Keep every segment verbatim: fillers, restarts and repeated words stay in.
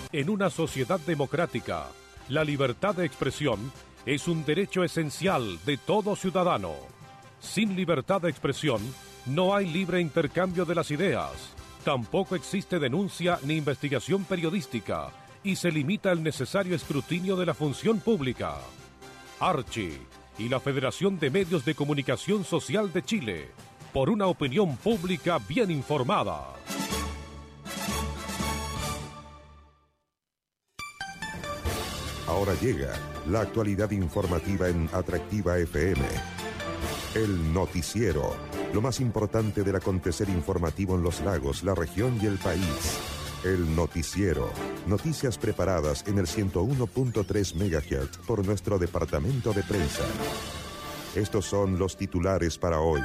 En una sociedad democrática, la libertad de expresión es un derecho esencial de todo ciudadano. Sin libertad de expresión, no hay libre intercambio de las ideas. Tampoco existe denuncia ni investigación periodística y se limita el necesario escrutinio de la función pública. Archi y la Federación de Medios de Comunicación Social de Chile, por una opinión pública bien informada. Ahora llega la actualidad informativa en Atractiva F M. El noticiero, lo más importante del acontecer informativo en los lagos, la región y el país. El noticiero, noticias preparadas en el ciento uno punto tres megahertz por nuestro departamento de prensa. Estos son los titulares para hoy.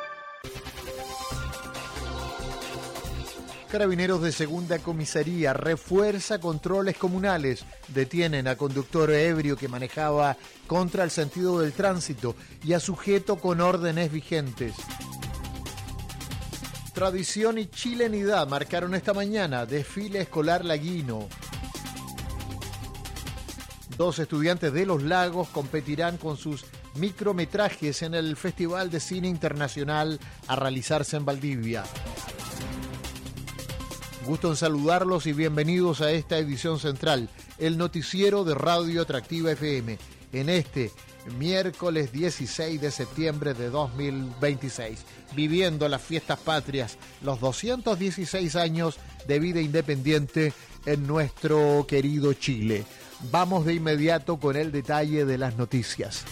Carabineros de Segunda Comisaría refuerza controles comunales. Detienen a conductor ebrio que manejaba contra el sentido del tránsito y a sujeto con órdenes vigentes. Tradición y chilenidad marcaron esta mañana desfile escolar laguino. Dos estudiantes de Los Lagos competirán con sus micrometrajes en el Festival de Cine Internacional a realizarse en Valdivia. Gusto en saludarlos y bienvenidos a esta edición central, el noticiero de Radio Atractiva F M, en este miércoles dieciséis de septiembre de dos mil veintiséis, viviendo las fiestas patrias, los doscientos dieciséis años de vida independiente en nuestro querido Chile. Vamos de inmediato con el detalle de las noticias.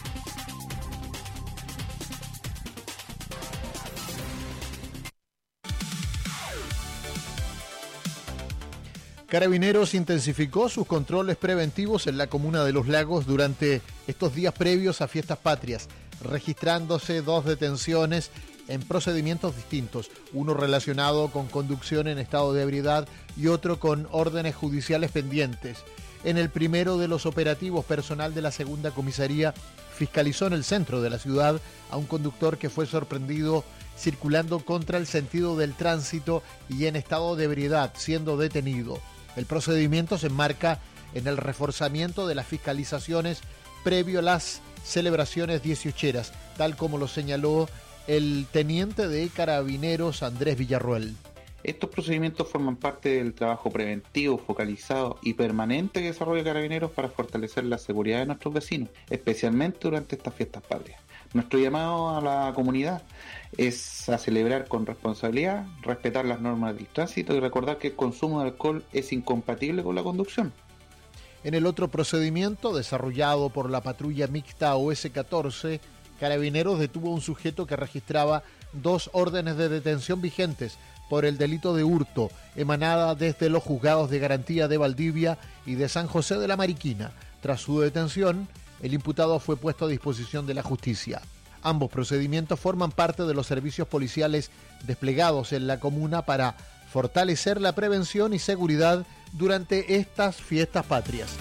Carabineros intensificó sus controles preventivos en la comuna de Los Lagos durante estos días previos a fiestas patrias, registrándose dos detenciones en procedimientos distintos, uno relacionado con conducción en estado de ebriedad y otro con órdenes judiciales pendientes. En el primero de los operativos, personal de la Segunda Comisaría fiscalizó en el centro de la ciudad a un conductor que fue sorprendido circulando contra el sentido del tránsito y en estado de ebriedad, siendo detenido. El procedimiento se enmarca en el reforzamiento de las fiscalizaciones previo a las celebraciones dieciocheras, tal como lo señaló el teniente de Carabineros Andrés Villarroel. Estos procedimientos forman parte del trabajo preventivo, focalizado y permanente que desarrolla Carabineros para fortalecer la seguridad de nuestros vecinos, especialmente durante estas fiestas patrias. Nuestro llamado a la comunidad es a celebrar con responsabilidad, respetar las normas del tránsito y recordar que el consumo de alcohol es incompatible con la conducción. En el otro procedimiento, desarrollado por la patrulla mixta O S catorce, Carabineros detuvo a un sujeto que registraba dos órdenes de detención vigentes por el delito de hurto, emanada desde los juzgados de garantía de Valdivia y de San José de la Mariquina. Tras su detención, el imputado fue puesto a disposición de la justicia. Ambos procedimientos forman parte de los servicios policiales desplegados en la comuna para fortalecer la prevención y seguridad durante estas fiestas patrias.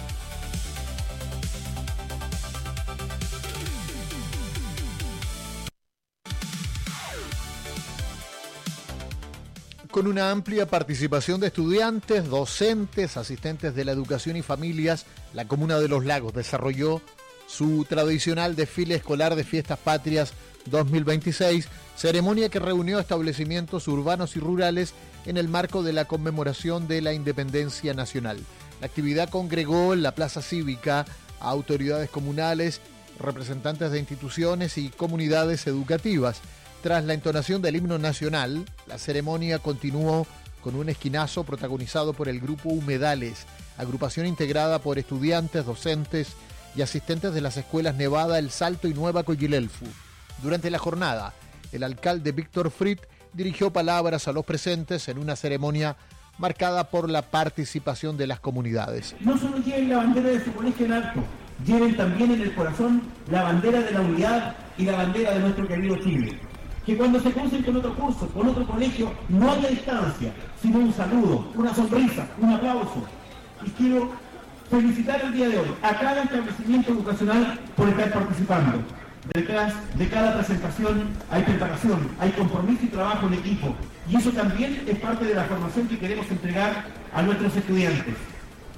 Con una amplia participación de estudiantes, docentes, asistentes de la educación y familias, la comuna de Los Lagos desarrolló su tradicional desfile escolar de fiestas patrias dos mil veintiséis, ceremonia que reunió establecimientos urbanos y rurales en el marco de la conmemoración de la independencia nacional. La actividad congregó en la plaza cívica a autoridades comunales, representantes de instituciones y comunidades educativas. Tras la entonación del himno nacional, la ceremonia continuó con un esquinazo protagonizado por el grupo Humedales, agrupación integrada por estudiantes, docentes y asistentes de las escuelas Nevada, El Salto y Nueva Coyilelfu. Durante la jornada, el alcalde Víctor Frit dirigió palabras a los presentes en una ceremonia marcada por la participación de las comunidades. No solo lleven la bandera de su colegio en alto, lleven también en el corazón la bandera de la unidad y la bandera de nuestro querido Chile. Que cuando se crucen con otro curso, con otro colegio, no haya distancia, sino un saludo, una sonrisa, un aplauso. Y quiero felicitar el día de hoy a cada establecimiento educacional por estar participando. Detrás de cada presentación hay preparación, hay compromiso y trabajo en equipo. Y eso también es parte de la formación que queremos entregar a nuestros estudiantes.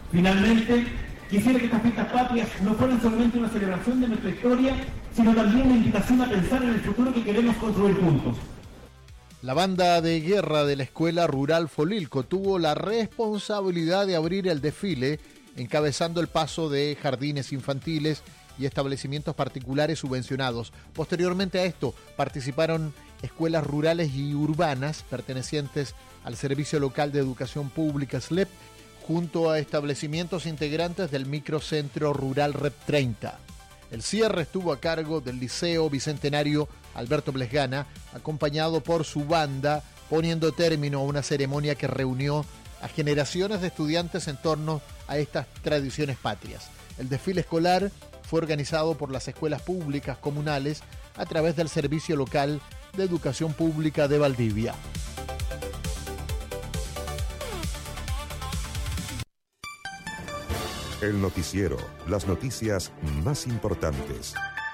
Finalmente, quisiera que estas fiestas patrias no fueran solamente una celebración de nuestra historia, sino también una invitación a pensar en el futuro que queremos construir juntos. La banda de guerra de la Escuela Rural Folilco tuvo la responsabilidad de abrir el desfile, encabezando el paso de jardines infantiles y establecimientos particulares subvencionados. Posteriormente a esto participaron escuelas rurales y urbanas pertenecientes al Servicio Local de Educación Pública S L E P, junto a establecimientos integrantes del Microcentro Rural R E P treinta. El cierre estuvo a cargo del Liceo Bicentenario Alberto Blesgana, acompañado por su banda, poniendo término a una ceremonia que reunió a generaciones de estudiantes en torno a estas tradiciones patrias. El desfile escolar fue organizado por las escuelas públicas comunales a través del Servicio Local de Educación Pública de Valdivia. El noticiero, las noticias más importantes.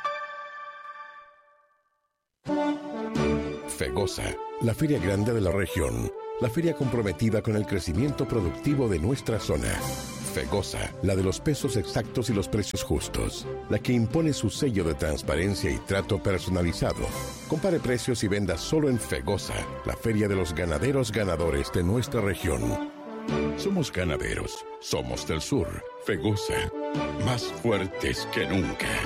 FEGOSA, la feria grande de la región, la feria comprometida con el crecimiento productivo de nuestra zona. FEGOSA, la de los pesos exactos y los precios justos, la que impone su sello de transparencia y trato personalizado. Compare precios y venda solo en FEGOSA, la feria de los ganaderos ganadores de nuestra región. Somos ganaderos, somos del sur. FEGOSA, más fuertes que nunca.